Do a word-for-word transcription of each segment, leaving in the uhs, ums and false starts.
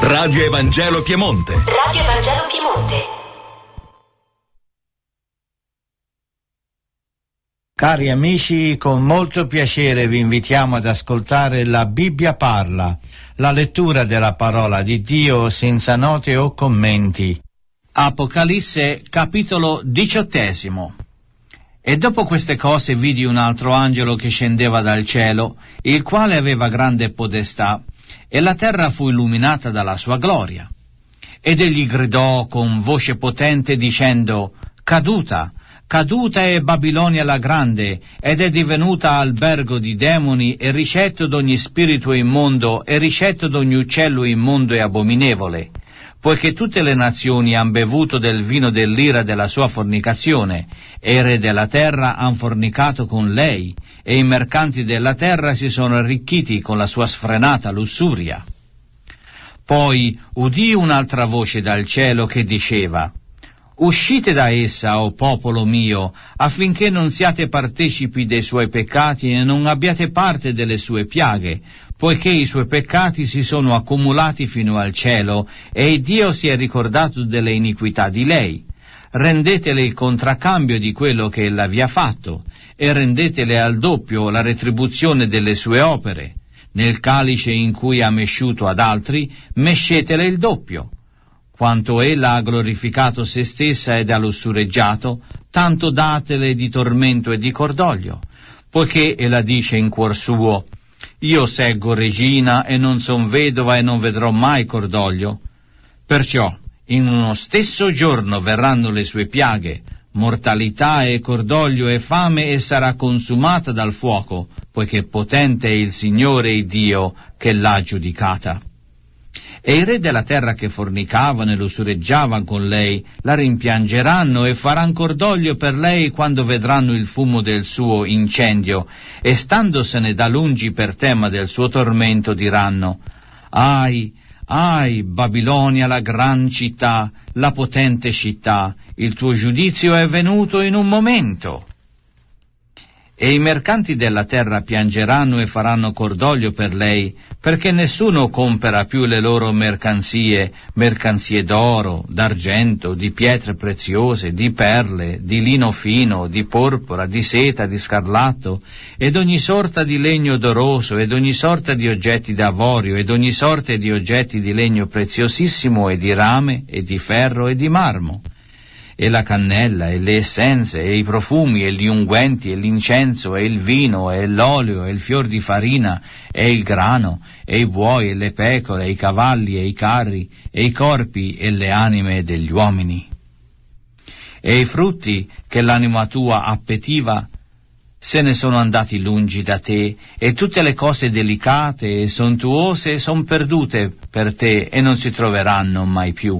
Radio Evangelo Piemonte. Radio Evangelo Piemonte. Cari amici, con molto piacere vi invitiamo ad ascoltare La Bibbia parla, la lettura della parola di Dio senza note o commenti. Apocalisse capitolo diciottesimo. E dopo queste cose vidi un altro angelo che scendeva dal cielo, il quale aveva grande potestà, e la terra fu illuminata dalla sua gloria. Ed egli gridò con voce potente dicendo: Caduta, caduta è Babilonia la grande, ed è divenuta albergo di demoni e ricetto d'ogni spirito immondo e ricetto d'ogni uccello immondo e abominevole, poiché tutte le nazioni han bevuto del vino dell'ira della sua fornicazione, e i re della terra han fornicato con lei, e i mercanti della terra si sono arricchiti con la sua sfrenata lussuria. Poi udii un'altra voce dal cielo che diceva: Uscite da essa, o popolo mio, affinché non siate partecipi dei suoi peccati e non abbiate parte delle sue piaghe, poiché i suoi peccati si sono accumulati fino al cielo, e Dio si è ricordato delle iniquità di lei. Rendetele il contraccambio di quello che ella vi ha fatto, e rendetele al doppio la retribuzione delle sue opere. Nel calice in cui ha mesciuto ad altri, mescetele il doppio. Quanto ella ha glorificato se stessa ed ha lussureggiato, tanto datele di tormento e di cordoglio, poiché ella dice in cuor suo: Io seggo regina e non son vedova e non vedrò mai cordoglio. Perciò in uno stesso giorno verranno le sue piaghe, mortalità e cordoglio e fame, e sarà consumata dal fuoco, poiché potente è il Signore il Dio che l'ha giudicata. E i re della terra che fornicavano e lussureggiavano con lei la rimpiangeranno e faranno cordoglio per lei quando vedranno il fumo del suo incendio, e standosene da lungi per tema del suo tormento diranno: Ahi, ahi, Babilonia la gran città, la potente città, il tuo giudizio è venuto in un momento. E i mercanti della terra piangeranno e faranno cordoglio per lei, perché nessuno compera più le loro mercanzie, mercanzie d'oro, d'argento, di pietre preziose, di perle, di lino fino, di porpora, di seta, di scarlatto, ed ogni sorta di legno odoroso, ed ogni sorta di oggetti d'avorio, ed ogni sorta di oggetti di legno preziosissimo, e di rame, e di ferro, e di marmo, e la cannella, e le essenze, e i profumi, e gli unguenti, e l'incenso, e il vino, e l'olio, e il fior di farina, e il grano, e i buoi, e le pecore, e i cavalli, e i carri, e i corpi, e le anime degli uomini. E i frutti che l'anima tua appetiva se ne sono andati lungi da te, e tutte le cose delicate e sontuose son perdute per te e non si troveranno mai più.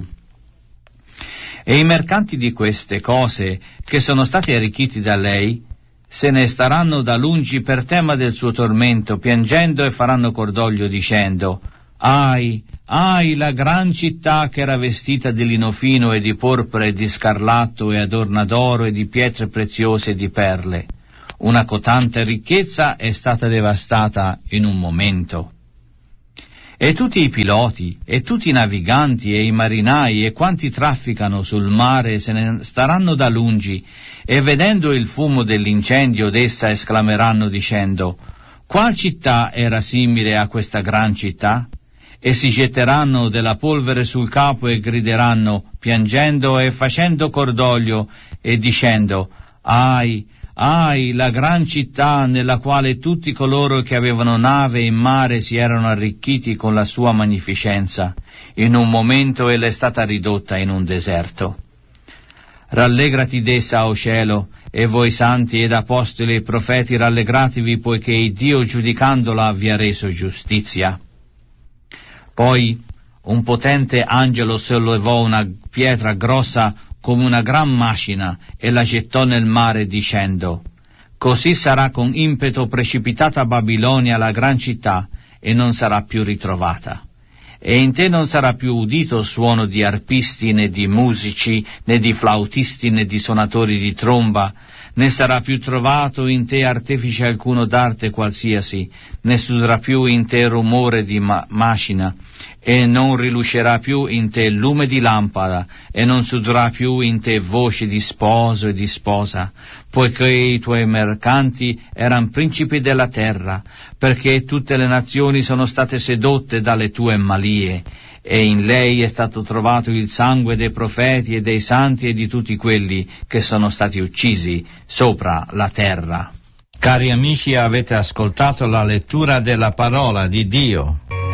E i mercanti di queste cose, che sono stati arricchiti da lei, se ne staranno da lungi per tema del suo tormento, piangendo, e faranno cordoglio dicendo: Ahi, ahi, la gran città che era vestita di lino fino e di porpora e di scarlatto e adorna d'oro e di pietre preziose e di perle. Una cotante ricchezza è stata devastata in un momento. E tutti i piloti, e tutti i naviganti, e i marinai, e quanti trafficano sul mare se ne staranno da lungi, e vedendo il fumo dell'incendio d'essa esclameranno dicendo: Qual città era simile a questa gran città? E si getteranno della polvere sul capo e grideranno, piangendo e facendo cordoglio, e dicendo: Ahi, ahi, la gran città nella quale tutti coloro che avevano nave in mare si erano arricchiti con la sua magnificenza. In un momento ella è stata ridotta in un deserto. Rallegrati d'essa, o cielo, e voi santi ed apostoli e profeti, rallegratevi, poiché Dio, giudicandola, vi ha reso giustizia. Poi un potente angelo sollevò una pietra grossa come una gran macina e la gettò nel mare dicendo: Così sarà con impeto precipitata Babilonia, la gran città, e non sarà più ritrovata. E in te non sarà più udito suono di arpisti, né di musici, né di flautisti, né di suonatori di tromba, né sarà più trovato in te artefice alcuno d'arte qualsiasi, né studrà più in te rumore di ma- macina, e non rilucerà più in te lume di lampada, e non sudrà più in te voce di sposo e di sposa, poiché i tuoi mercanti eran principi della terra, perché tutte le nazioni sono state sedotte dalle tue malie, e in lei è stato trovato il sangue dei profeti e dei santi e di tutti quelli che sono stati uccisi sopra la terra. Cari amici, avete ascoltato la lettura della parola di Dio.